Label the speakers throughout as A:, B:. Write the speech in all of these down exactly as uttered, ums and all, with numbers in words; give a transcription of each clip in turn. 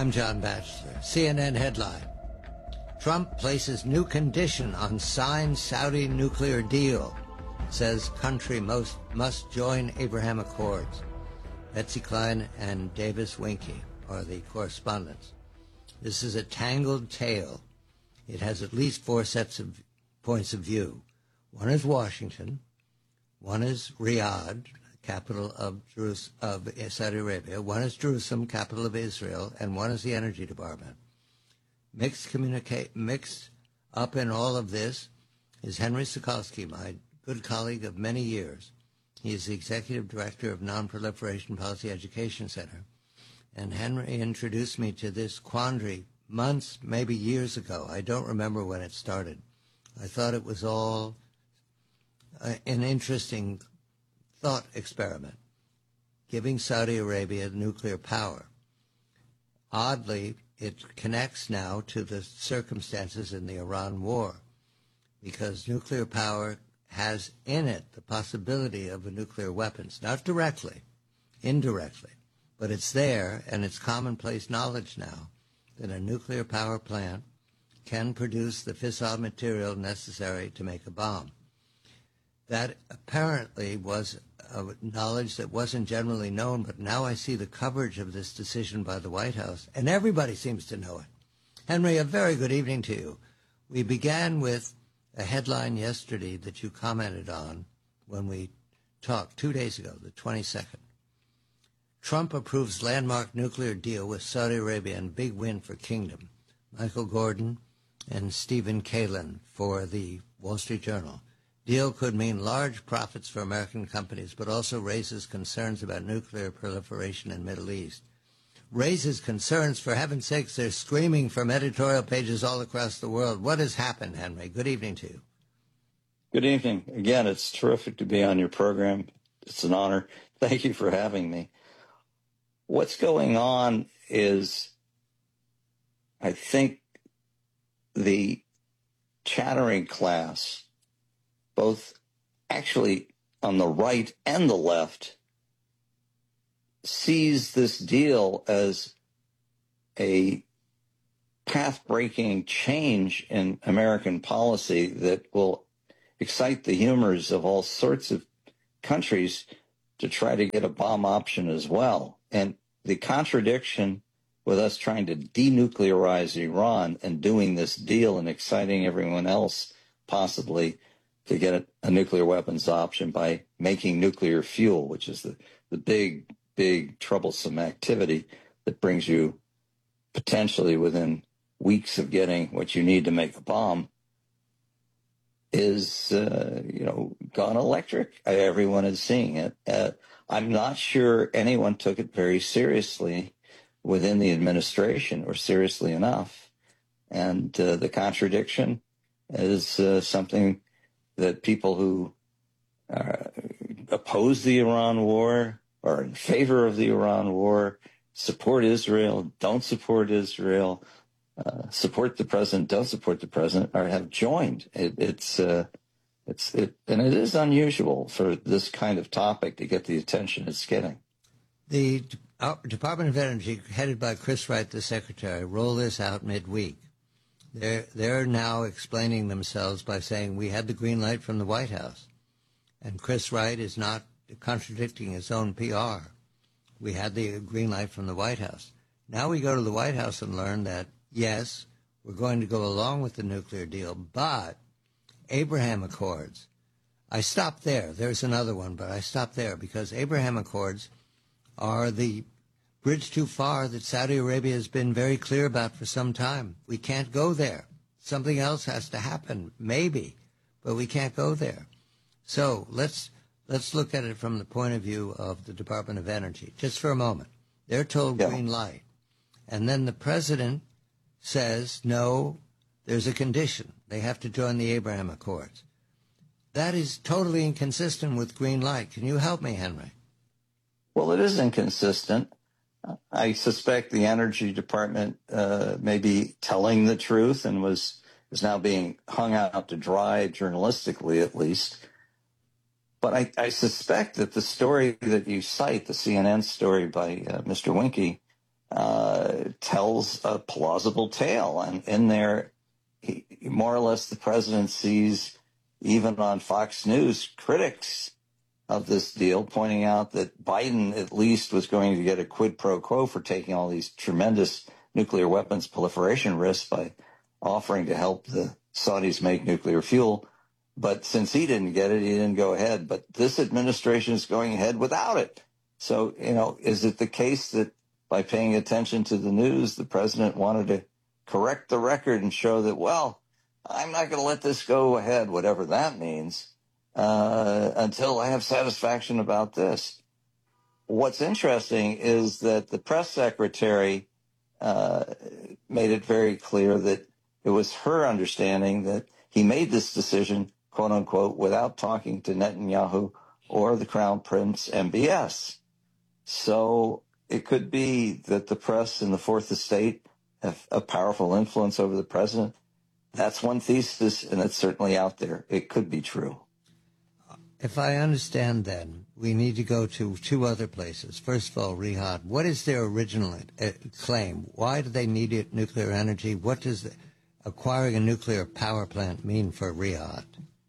A: I'm John Batchelor. C N N headline. Trump places new condition on signed Saudi nuclear deal. Says country most must join Abraham Accords. Betsy Klein and Davis Winke are the correspondents. This is a tangled tale. It has at least four sets of points of view. One is Washington. One is Riyadh, capital of, Jerus- of Saudi Arabia. One is Jerusalem, capital of Israel. And one is the Energy Department. Mixed, communicate, mixed up in all of this is Henry Sokolsky, my good colleague of many years. He is the executive director of Non-Proliferation Policy Education Center. And Henry introduced me to this quandary months, maybe years ago. I don't remember when it started. I thought it was all uh, an interesting thought experiment, giving Saudi Arabia nuclear power. Oddly, it connects now to the circumstances in the Iran war, because nuclear power has in it the possibility of a nuclear weapons, not directly, indirectly, but it's there, and it's commonplace knowledge now that a nuclear power plant can produce the fissile material necessary to make a bomb. That apparently was a knowledge that wasn't generally known, but now I see the coverage of this decision by the White House, and everybody seems to know it. Henry, a very good evening to you. We began with a headline yesterday that you commented on when we talked two days ago, the twenty-second. Trump approves landmark nuclear deal with Saudi Arabia and big win for Kingdom. Michael Gordon and Stephen Kalin for the Wall Street Journal. Deal could mean large profits for American companies, but also raises concerns about nuclear proliferation in the Middle East. Raises concerns, for heaven's sakes, they're screaming from editorial pages all across the world. What has happened, Henry? Good evening to you.
B: Good evening. Again, it's terrific to be on your program. It's an honor. Thank you for having me. What's going on is, I think, the chattering class, both actually on the right and the left, sees this deal as a path-breaking change in American policy that will excite the humors of all sorts of countries to try to get a bomb option as well. And the contradiction with us trying to denuclearize Iran and doing this deal and exciting everyone else possibly to get a, a nuclear weapons option by making nuclear fuel, which is the, the big, big troublesome activity that brings you potentially within weeks of getting what you need to make a bomb, is, uh, you know, gone electric. Everyone is seeing it. Uh, I'm not sure anyone took it very seriously within the administration, or seriously enough. And uh, the contradiction is uh, something that people who uh, oppose the Iran war, are in favor of the Iran war, support Israel, don't support Israel, uh, support the president, don't support the president, or have joined. It, it's uh, it's it, and it is unusual for this kind of topic to get the attention it's getting.
A: The uh, Department of Energy, headed by Chris Wright, the secretary, rolled this out midweek. They're they're now explaining themselves by saying we had the green light from the White House, and Chris Wright is not contradicting his own P R. We had the green light from the White House. Now we go to the White House and learn that, yes, we're going to go along with the nuclear deal, but Abraham Accords, I stopped there. There's another one, but I stopped there because Abraham Accords are the bridge too far that Saudi Arabia has been very clear about for some time. We can't go there. Something else has to happen, maybe, but we can't go there. So let's let's look at it from the point of view of the Department of Energy, just for a moment. They're told
B: yeah.
A: green light. And then the president says, no, there's a condition. They have to join the Abraham Accords. That is totally inconsistent with green light. Can you help me, Henry?
B: Well, it is inconsistent. I suspect the Energy Department uh, may be telling the truth and was is now being hung out to dry, journalistically at least. But I, I suspect that the story that you cite, the C N N story by uh, Mister Winke, uh, tells a plausible tale. And in there, he, more or less, the president sees, even on Fox News, critics of this deal pointing out that Biden at least was going to get a quid pro quo for taking all these tremendous nuclear weapons proliferation risks by offering to help the Saudis make nuclear fuel. But since he didn't get it, he didn't go ahead. But this administration is going ahead without it. So, you know, is it the case that by paying attention to the news, the president wanted to correct the record and show that, well, I'm not going to let this go ahead, whatever that means, uh, until I have satisfaction about this? What's interesting is that the press secretary uh, made it very clear that it was her understanding that he made this decision, quote unquote, without talking to Netanyahu or the Crown Prince M B S. So it could be that the press and the Fourth Estate have a powerful influence over the president. That's one thesis, and it's certainly out there. It could be true.
A: If I understand, then, we need to go to two other places. First of all, Riyadh, what is their original uh, claim? Why do they need it, nuclear energy? What does the, acquiring a nuclear power plant mean for Riyadh?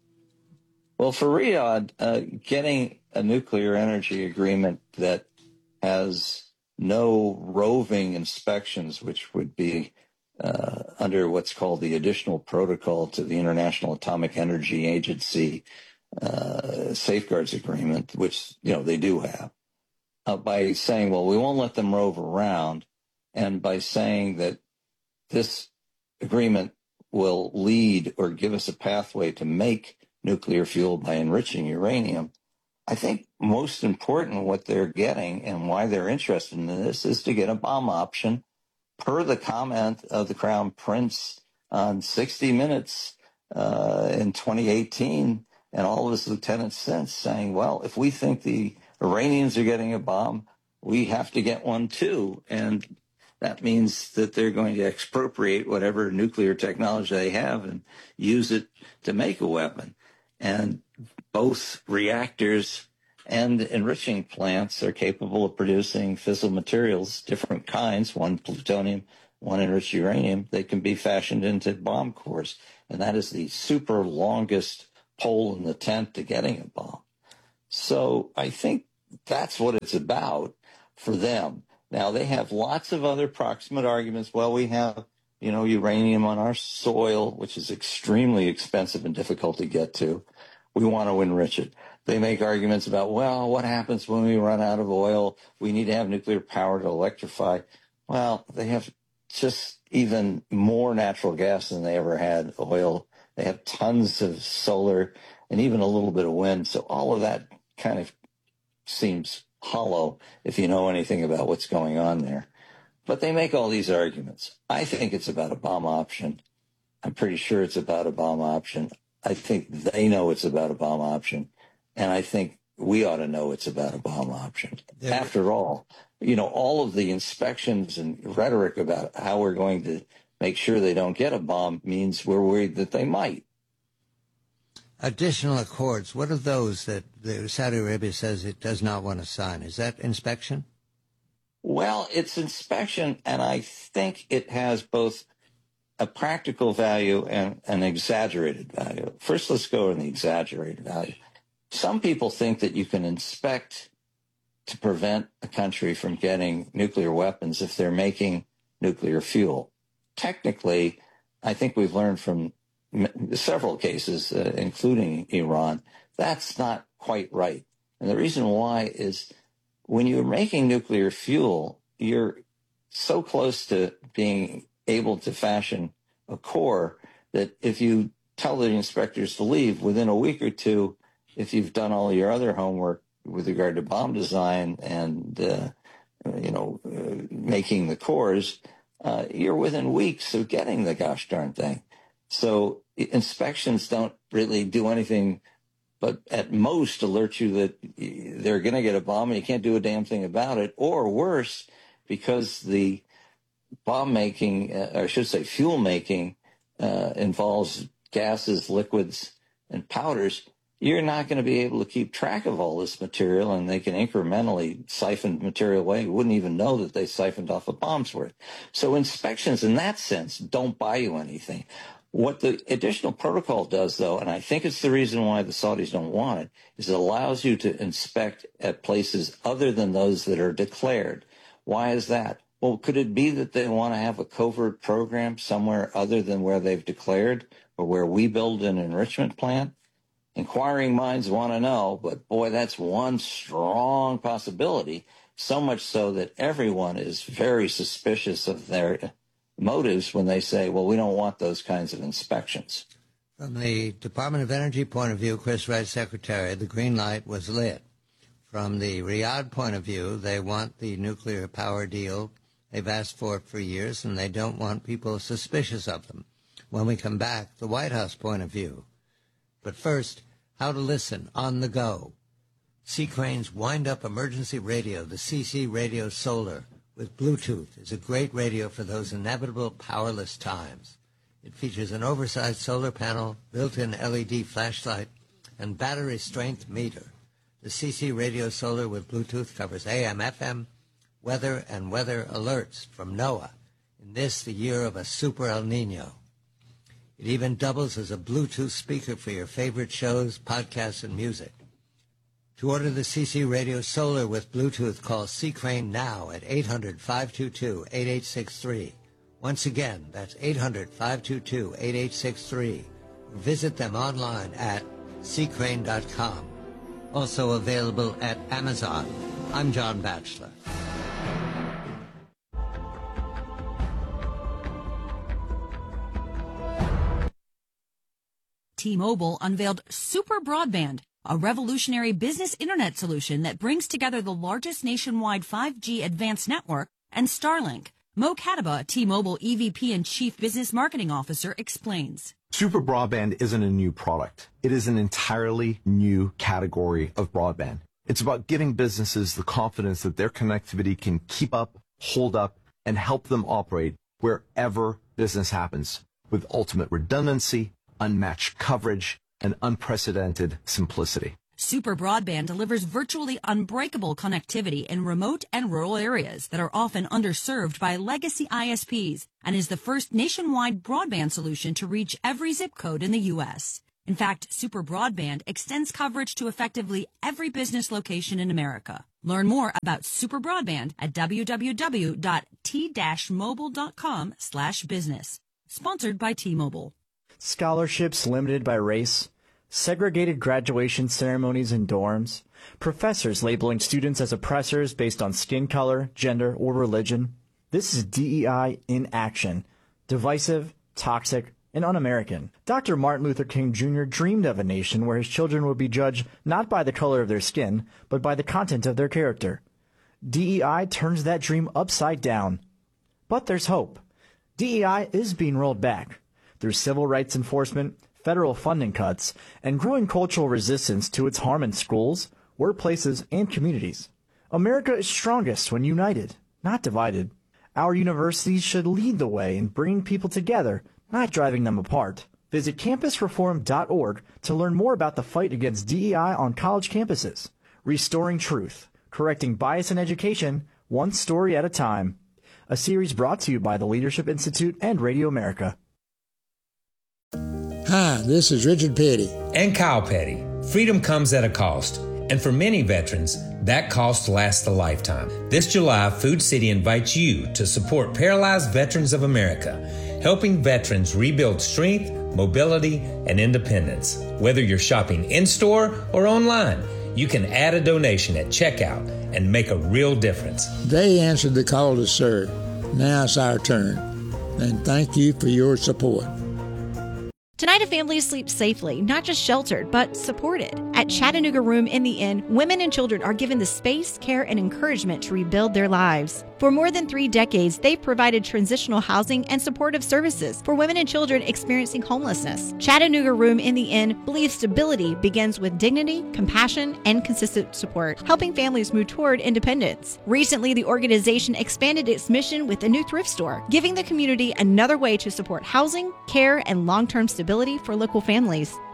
B: Well, for Riyadh, uh, getting a nuclear energy agreement that has no roving inspections, which would be uh, under what's called the additional protocol to the International Atomic Energy Agency uh, safeguards agreement, which, you know, they do have, uh, by saying, well, we won't let them rove around, and by saying that this agreement will lead or give us a pathway to make nuclear fuel by enriching uranium. I think most important what they're getting and why they're interested in this is to get a bomb option, per the comment of the Crown Prince on sixty minutes uh, in twenty eighteen, and all of his lieutenants since, saying, well, if we think the Iranians are getting a bomb, we have to get one too. And that means that they're going to expropriate whatever nuclear technology they have and use it to make a weapon. And both reactors and enriching plants are capable of producing fissile materials, different kinds, one plutonium, one enriched uranium. They can be fashioned into bomb cores. And that is the super longest pole in the tent to getting a bomb. So I think that's what it's about for them. Now, they have lots of other proximate arguments. Well, we have, you know, uranium on our soil, which is extremely expensive and difficult to get to. We want to enrich it. They make arguments about, well, what happens when we run out of oil? We need to have nuclear power to electrify. Well, they have just even more natural gas than they ever had oil. They have tons of solar and even a little bit of wind. So all of that kind of seems hollow if you know anything about what's going on there. But they make all these arguments. I think it's about a bomb option. I'm pretty sure it's about a bomb option. I think they know it's about a bomb option. And I think we ought to know it's about a bomb option. There After all, you know, all of the inspections and rhetoric about how we're going to make sure they don't get a bomb means we're worried that they might.
A: Additional accords, what are those that the Saudi Arabia says it does not want to sign? Is that inspection?
B: Well, it's inspection, and I think it has both a practical value and an exaggerated value. First, let's go on the exaggerated value. Some people think that you can inspect to prevent a country from getting nuclear weapons if they're making nuclear fuel. Technically, I think we've learned from several cases, uh, including Iran, that's not quite right. And the reason why is when you're making nuclear fuel, you're so close to being able to fashion a core that if you tell the inspectors to leave within a week or two, if you've done all your other homework with regard to bomb design and, uh, you know, uh, making the cores, uh, you're within weeks of getting the gosh darn thing. So inspections don't really do anything but at most alert you that they're going to get a bomb and you can't do a damn thing about it. Or worse, because the bomb making, uh, or I should say fuel making, uh, involves gases, liquids, and powders, you're not going to be able to keep track of all this material, and they can incrementally siphon material away. You wouldn't even know that they siphoned off a bomb's worth. So inspections in that sense don't buy you anything. What the additional protocol does, though, and I think it's the reason why the Saudis don't want it, is it allows you to inspect at places other than those that are declared. Why is that? Well, could it be that they want to have a covert program somewhere other than where they've declared or where we build an enrichment plant? Inquiring minds want to know, but boy, that's one strong possibility, so much so that everyone is very suspicious of their motives when they say, well, we don't want those kinds of inspections.
A: From the Department of Energy point of view, Chris Wright, Secretary, the green light was lit. From the Riyadh point of view, they want the nuclear power deal. They've asked for it for years, and they don't want people suspicious of them. When we come back, the White House point of view. But first, how to listen on the go. C. Crane's wind-up emergency radio, the C C Radio Solar, with Bluetooth, is a great radio for those inevitable powerless times. It features an oversized solar panel, built-in L E D flashlight, and battery strength meter. The C C Radio Solar with Bluetooth covers A M, F M, weather, and weather alerts from NOAA. In this, the year of a super El Nino. It even doubles as a Bluetooth speaker for your favorite shows, podcasts, and music. To order the C C Radio Solar with Bluetooth, call C. Crane now at eight hundred, five two two, eight eight six three. Once again, that's eight hundred, five two two, eight eight six three. Visit them online at c crane dot com. Also available at Amazon. I'm John Batchelor.
C: T-Mobile unveiled Super Broadband, a revolutionary business internet solution that brings together the largest nationwide five G advanced network and Starlink. Mo Kataba, T-Mobile E V P and Chief Business Marketing Officer, explains.
D: Super Broadband isn't a new product. It is an entirely new category of broadband. It's about giving businesses the confidence that their connectivity can keep up, hold up, and help them operate wherever business happens with ultimate redundancy, unmatched coverage, and unprecedented simplicity.
C: Super Broadband delivers virtually unbreakable connectivity in remote and rural areas that are often underserved by legacy I S Ps and is the first nationwide broadband solution to reach every zip code in the U S. In fact, Super Broadband extends coverage to effectively every business location in America. Learn more about Super Broadband at w w w dot t mobile dot com slash business. Sponsored by T-Mobile.
E: Scholarships limited by race, segregated graduation ceremonies in dorms, professors labeling students as oppressors based on skin color, gender, or religion. This is D E I in action. Divisive, toxic, and un-American. Doctor Martin Luther King Junior dreamed of a nation where his children would be judged not by the color of their skin, but by the content of their character. D E I turns that dream upside down. But there's hope. D E I is being rolled back. Through civil rights enforcement, federal funding cuts, and growing cultural resistance to its harm in schools, workplaces, and communities. America is strongest when united, not divided. Our universities should lead the way in bringing people together, not driving them apart. Visit campus reform dot org to learn more about the fight against D E I on college campuses. Restoring truth, correcting bias in education, one story at a time. A series brought to you by the Leadership Institute and Radio America.
F: Hi, this is Richard Petty.
G: And Kyle Petty. Freedom comes at a cost. And for many veterans, that cost lasts a lifetime. This July, Food City invites you to support Paralyzed Veterans of America, helping veterans rebuild strength, mobility, and independence. Whether you're shopping in-store or online, you can add a donation at checkout and make a real difference.
F: They answered the call to serve. Now it's our turn. And thank you for your support.
H: Tonight, a family sleeps safely, not just sheltered, but supported. At Chattanooga Room in the Inn, women and children are given the space, care, and encouragement to rebuild their lives. For more than three decades, they've provided transitional housing and supportive services for women and children experiencing homelessness. Chattanooga Room in the Inn believes stability begins with dignity, compassion, and consistent support, helping families move toward independence. Recently, the organization expanded its mission with a new thrift store, giving the community another way to support housing, care, and long-term stability for local families.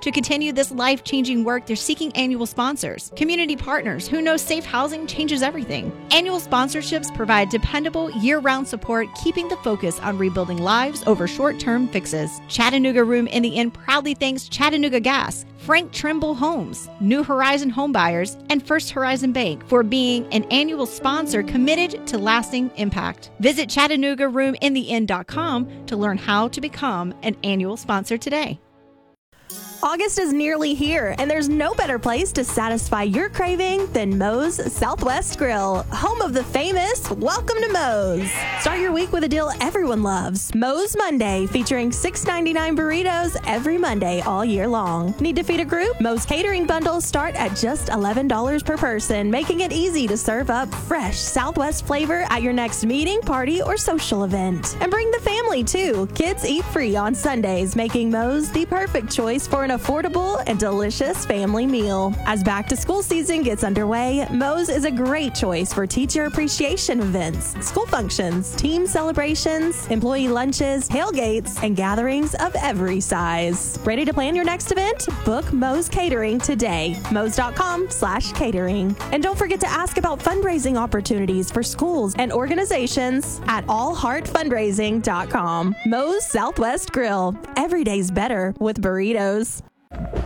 H: To continue this life-changing work, they're seeking annual sponsors, community partners who know safe housing changes everything. Annual sponsorships provide dependable, year-round support, keeping the focus on rebuilding lives over short-term fixes. Chattanooga Room in the Inn proudly thanks Chattanooga Gas, Frank Trimble Homes, New Horizon Homebuyers, and First Horizon Bank for being an annual sponsor committed to lasting impact. Visit Chattanooga Room in the Inn dot com to learn how to become an annual sponsor today.
I: August is nearly here, and there's no better place to satisfy your craving than Moe's Southwest Grill, home of the famous Welcome to Moe's. Start your week with a deal everyone loves. Moe's Monday, featuring six ninety-nine burritos every Monday all year long. Need to feed a group? Moe's catering bundles start at just eleven dollars per person, making it easy to serve up fresh Southwest flavor at your next meeting, party, or social event. And bring the family, too. Kids eat free on Sundays, making Moe's the perfect choice for an affordable and delicious family meal. As back to school season gets underway, Moe's is a great choice for teacher appreciation events, school functions, team celebrations, employee lunches, tailgates, and gatherings of every size. Ready to plan your next event? Book Moe's Catering today. Moe's.com slash catering. And don't forget to ask about fundraising opportunities for schools and organizations at all heart fundraising dot com. Moe's Southwest Grill. Every day's better with burritos.